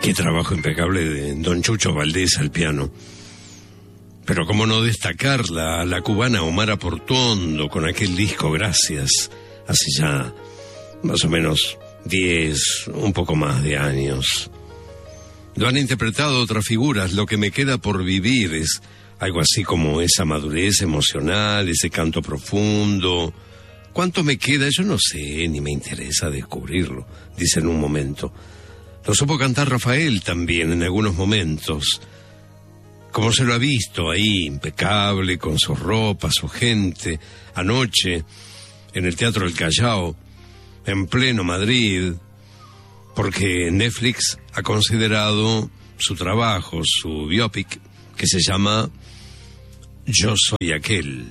Qué trabajo impecable de don Chucho Valdés al piano. Pero cómo no destacar la cubana Omar Portuondo con aquel disco Gracias, hace ya más o menos 10, un poco más de años. Lo han interpretado otras figuras. Lo que me queda por vivir es algo así como esa madurez emocional, ese canto profundo. ¿Cuánto me queda? Yo no sé, ni me interesa descubrirlo, dice en un momento. Lo supo cantar Rafael también en algunos momentos. Como se lo ha visto ahí, impecable, con su ropa, su gente, anoche, en el Teatro del Callao, en pleno Madrid, porque Netflix ha considerado su trabajo, su biopic, que se llama Yo soy aquel,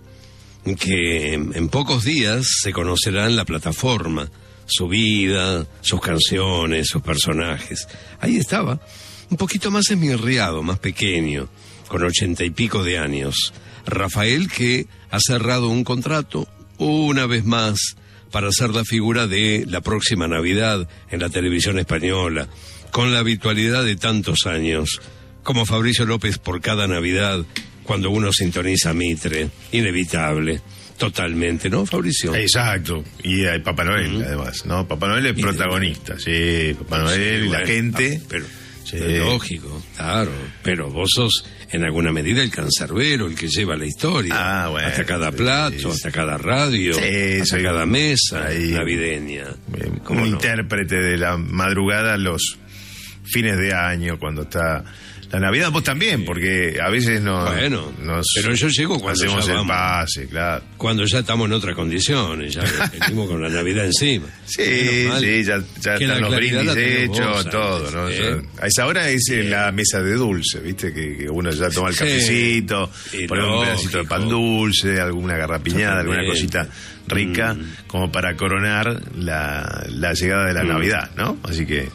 que en pocos días se conocerá en la plataforma, su vida, sus canciones, sus personajes. Ahí estaba, un poquito más esmirriado, más pequeño, con 80 y pico de años. Rafael, que ha cerrado un contrato una vez más para hacer la figura de la próxima Navidad en la televisión española, con la habitualidad de tantos años, como Fabricio López por cada Navidad, cuando uno sintoniza Mitre, inevitable. Totalmente, ¿no, Fabricio? Exacto. Y hay Papá Noel, además, ¿no? Papá Noel es protagonista, sí. Papá Noel y la gente. Pero sí. Lógico, claro. Pero vos sos, en alguna medida, el cancerbero, el que lleva la historia. Bueno, hasta cada plato, hasta cada radio, hasta cada mesa navideña. Un intérprete de la madrugada los fines de año, cuando está la Navidad. Vos también, porque a veces pero yo llego cuando hacemos ya el pase, claro. Cuando ya estamos en otras condiciones, ya venimos con la Navidad encima. Sí, ya están los brindis hechos, todo, ¿no? A esa hora es la mesa de dulce, ¿viste? Que uno ya toma el cafecito, pone un pedacito de pan dulce, alguna garrapiñada, alguna cosita rica, como para coronar la llegada de la Navidad, ¿no? Así que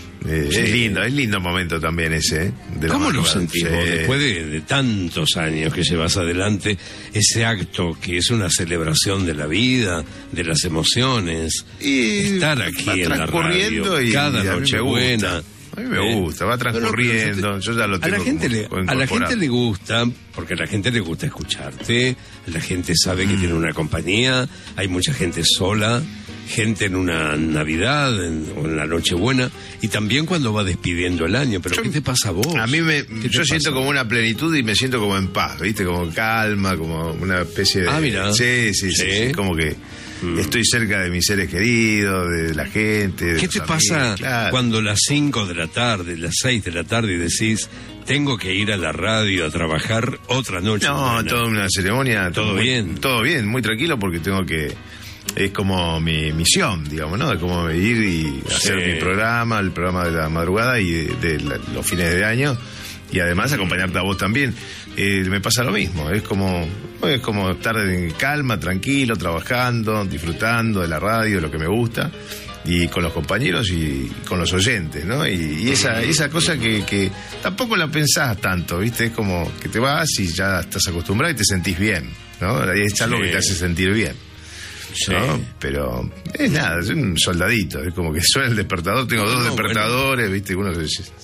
es lindo momento también ese. ¿Cómo lo sentimos después de tantos años que llevas adelante ese acto que es una celebración de la vida, de las emociones? Y estar aquí en la radio cada Nochebuena. A mí me gusta, va transcurriendo, yo ya lo tengo. A la gente le gusta, porque a la gente le gusta escucharte, la gente sabe que tiene una compañía, hay mucha gente sola, gente en una Navidad o en la Nochebuena, y también cuando va despidiendo el año. Pero ¿qué te pasa a vos? A mí yo siento como una plenitud y me siento como en paz, ¿viste? Como calma, como una especie de... mira. Sí, como que estoy cerca de mis seres queridos, de la gente. ¿Qué te pasa cuando las 5 de la tarde, las 6 de la tarde decís, tengo que ir a la radio a trabajar otra noche? No, toda una ceremonia. ¿Todo bien? Todo bien, muy tranquilo, porque tengo que... Es como mi misión, digamos, ¿no? De cómo ir y hacer mi programa, el programa de la madrugada y de los fines de año, y además acompañarte a vos también. Me pasa lo mismo, es como estar en calma, tranquilo, trabajando, disfrutando de la radio, de lo que me gusta, y con los compañeros y con los oyentes, ¿no? Y esa cosa que tampoco la pensás tanto, ¿viste? Es como que te vas y ya estás acostumbrado y te sentís bien, ¿no? Ahí está algo que te hace sentir bien. ¿No? Pero es nada, soy un soldadito, es como que suena el despertador, tengo dos despertadores, ¿viste? Uno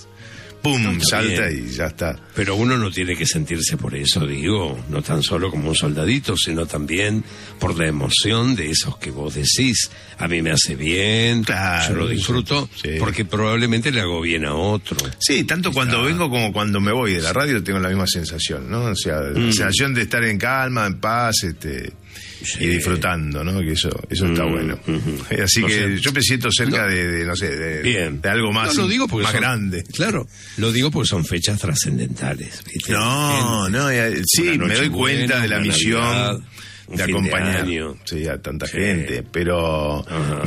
¡pum! Salta y ya está. Pero uno no tiene que sentirse por eso, digo, no tan solo como un soldadito, sino también por la emoción de esos que vos decís. A mí me hace bien, yo lo disfruto, porque probablemente le hago bien a otro. Sí, tanto cuando vengo como cuando me voy de la radio tengo la misma sensación, ¿no? O sea, la sensación de estar en calma, en paz, y disfrutando, ¿no? Que eso está bueno. Así que yo me siento cerca de algo más, más grande. Claro, lo digo porque son fechas trascendentales, ¿viste? Sí, me doy cuenta de la misión Navidad, de acompañar a tanta gente, pero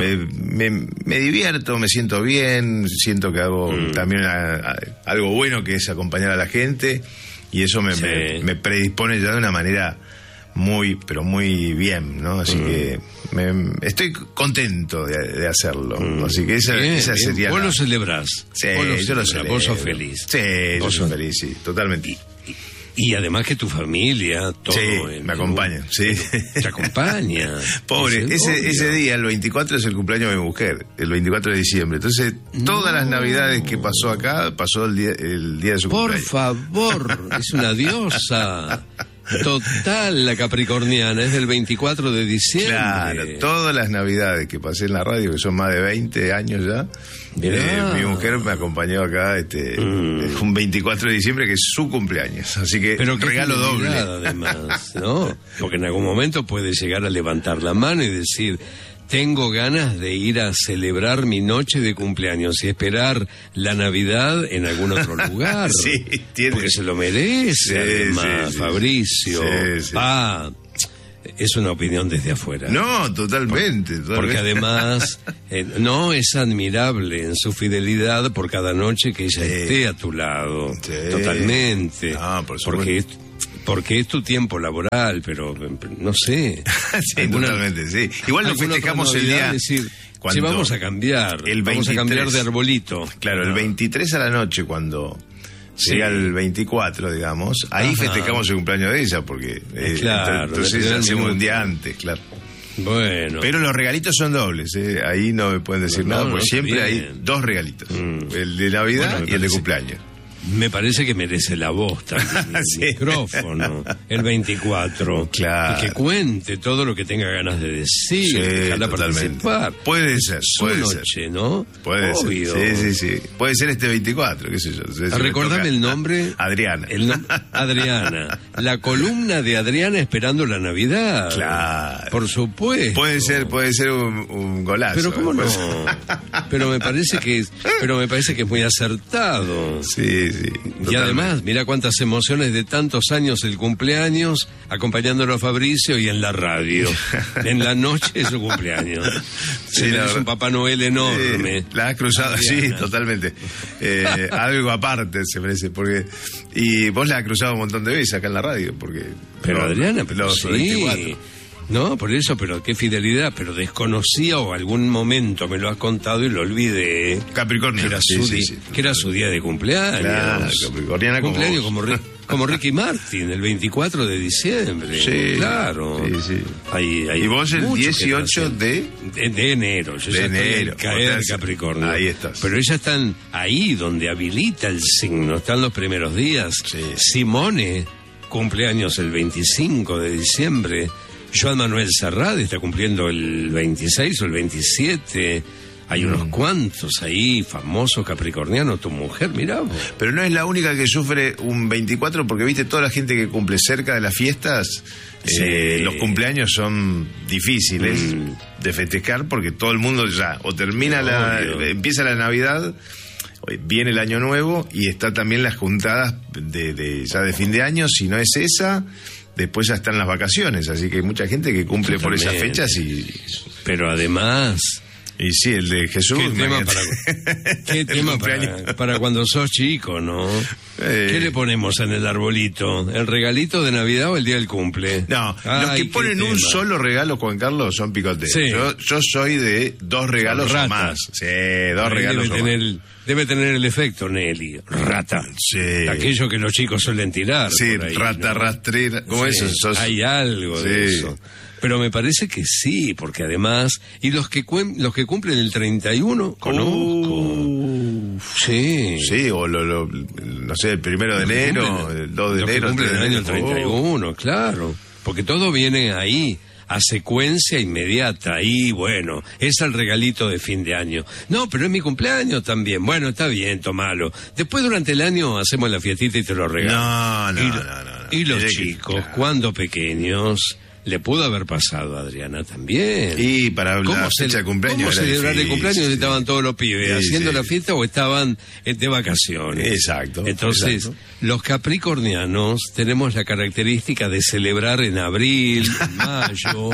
me divierto, me siento bien, siento que hago también algo bueno, que es acompañar a la gente, y eso me predispone ya de una manera pero muy bien, ¿no? Así que estoy contento de hacerlo. Así que esa sería... Vos lo celebrás. Sí, yo lo celebro. Vos sos feliz. Sí, yo soy feliz, sí, totalmente. Y además que tu familia, todo. Sí, me acompaña, sí. Te acompaña. Pobre, ese día, el 24, es el cumpleaños de mi mujer, el 24 de diciembre. Entonces, todas las navidades que pasó acá, pasó el día de su cumpleaños. Por favor, es una diosa. Total, la capricorniana, es del 24 de diciembre. Claro, todas las navidades que pasé en la radio, que son más de 20 años ya, mi mujer me acompañó acá un 24 de diciembre, que es su cumpleaños. Así que pero regalo doble. Además, ¿no? Porque en algún momento puede llegar a levantar la mano y decir... Tengo ganas de ir a celebrar mi noche de cumpleaños y esperar la Navidad en algún otro lugar. Sí, porque se lo merece, además, Fabricio. Sí. Es una opinión desde afuera. No, totalmente. Porque además, no, es admirable en su fidelidad por cada noche que ella esté a tu lado. Sí. Totalmente. No, por supuesto. Porque es tu tiempo laboral, pero no sé. Sí, totalmente, sí. Igual lo festejamos el día... Decir, sí, vamos a cambiar. Vamos a cambiar de arbolito. Claro, el 23 a la noche, cuando llega el 24, digamos, ahí festejamos el cumpleaños de ella, porque claro, entonces hacemos un día antes, claro. Bueno. Pero los regalitos son dobles, ahí no me pueden decir nada, porque siempre hay dos regalitos. El de Navidad y el de cumpleaños. Me parece que merece la voz también, sí. El micrófono, el 24. Claro. Y que cuente todo lo que tenga ganas de decir, sí, dejarla totalmente. participar. Puede ser, puede noche, ser. ¿no? Puede Obvio. ser. Sí. Puede ser este 24, qué sé yo. Recordame el nombre. Adriana. Adriana. La columna de Adriana esperando la Navidad. Claro. Por supuesto. Puede ser un golazo. Pero cómo no. Pero me parece que es muy acertado. Sí. Y además, mira cuántas emociones de tantos años el cumpleaños, acompañándolo a Fabricio y en la radio. En la noche es su cumpleaños. Sí, es un Papá Noel enorme. La has cruzado, Adriana. sí, totalmente. Algo aparte se merece, porque... Y vos la has cruzado un montón de veces acá en la radio, porque... Pero Adriana, pero los sí. 24. No, por eso, pero qué fidelidad, pero desconocía o algún momento me lo has contado y lo olvidé. Capricornio. Que era su día de cumpleaños. Claro, Capricorniana cumpleaños como Ricky Martin, el 24 de diciembre. Sí, claro. Sí. Hay y vos el 18 de enero. Yo ya estoy en caer Capricornio. Ahí estás. Pero ella están ahí donde habilita el signo, están los primeros días. Sí. Simone, cumpleaños el 25 de diciembre. Joan Manuel Serrat está cumpliendo el 26 o el 27. Hay unos cuantos ahí, famosos capricornianos, tu mujer, mirá vos. Pero no es la única que sufre un 24, porque viste toda la gente que cumple cerca de las fiestas, los cumpleaños son difíciles de festejar, porque todo el mundo ya, o termina empieza la Navidad, viene el Año Nuevo, y está también las juntadas ya de fin de año, si no es esa... Después ya están las vacaciones, así que hay mucha gente que cumple por esas fechas Pero además... Y sí, el de Jesús... ¿Qué tema para cuando sos chico, no? ¿Qué le ponemos en el arbolito? ¿El regalito de Navidad o el día del cumple? No, los que ponen un solo regalo, Juan Carlos, son picoteos. Sí. Yo soy de 2 regalos o más. Sí, 2 regalos o más. Debe tener el efecto, Nelly. Rata. Sí. Aquello que los chicos suelen tirar. Sí, por ahí, rata, ¿no? Rastrera. ¿Cómo es eso? Hay algo de eso. Pero me parece que sí, porque además... Y los que cumplen el 31, conozco. Sí. Sí, o no sé, el 1 de enero, el 2 de enero. Los que cumplen el año 31, claro. Porque todo viene ahí, a secuencia inmediata. Y bueno, es el regalito de fin de año. No, pero es mi cumpleaños también. Bueno, está bien, tomalo. Después durante el año hacemos la fiestita y te lo regalo. No. Y los chicos, cuando pequeños... Le pudo haber pasado a Adriana también. Y para la fecha de cumpleaños. ¿Cómo celebrar el cumpleaños? ¿Estaban todos los pibes haciendo la fiesta o estaban de vacaciones? Exacto. Entonces, los capricornianos tenemos la característica de celebrar en abril, en mayo,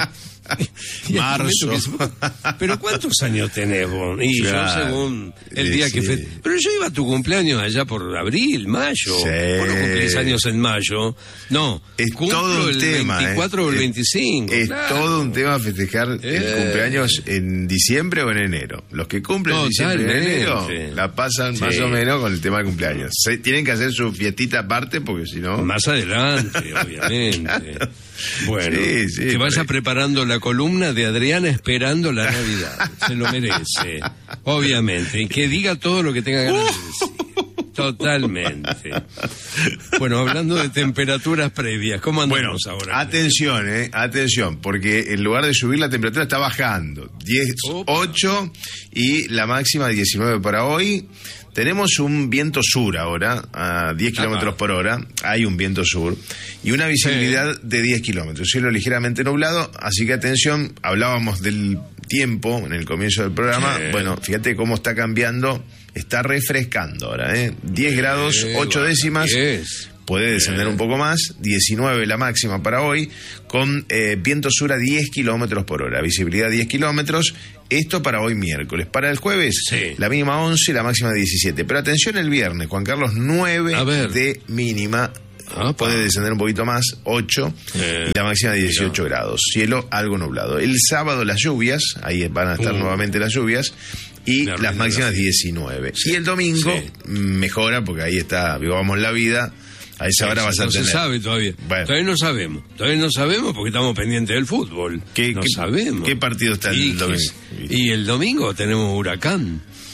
Y hay Marzo. momentos que pero ¿cuántos años tenés vos? Y Claro. yo según el día que... Sí. Pero yo iba a tu cumpleaños allá por abril, mayo. Sí. Vos no cumplís años en mayo. No, Es cumplo todo un el tema. 24 o el 25. Es claro. todo un tema festejar el cumpleaños en diciembre o en enero. Los que cumplen en diciembre o en enero Totalmente. la pasan Sí. más o menos con el tema de cumpleaños. Tienen que hacer su fiestita aparte porque si no... Más adelante, obviamente. Bueno, Sí, sí, que por vaya ahí. preparando la columna de Adriana esperando la Navidad. Se lo merece, obviamente. Y que diga todo lo que tenga ganas de decir. Totalmente. Bueno, hablando de temperaturas previas, ¿cómo Bueno, andamos ahora? atención, porque en lugar de subir la temperatura está bajando. 8 y la máxima 19 para hoy. Tenemos un viento sur ahora, a 10 kilómetros por hora. Hay un viento sur. Y una visibilidad de 10 kilómetros. Cielo ligeramente nublado. Así que atención, hablábamos del tiempo en el comienzo del programa. Sí. Bueno, fíjate cómo está cambiando. Está refrescando ahora, 10 grados, 8 décimas. 10. Puede descender un poco más, 19 la máxima para hoy, con viento sur a 10 kilómetros por hora, visibilidad 10 kilómetros, esto para hoy miércoles. Para el jueves, Sí. la mínima 11 y la máxima 17. Pero atención el viernes, Juan Carlos, 9 A ver. de mínima, Apa. puede descender un poquito más, 8, y la máxima 18 grados. Cielo algo nublado. El sábado las lluvias, ahí van a estar nuevamente las lluvias, y La las máximas 19. Y el domingo Sí. mejora, porque ahí está, vivamos la vida. A esa hora vas a no tener. se sabe todavía. Bueno. Todavía no sabemos porque estamos pendientes del fútbol. No sabemos. ¿Qué partido está el domingo? Y el domingo tenemos Huracán.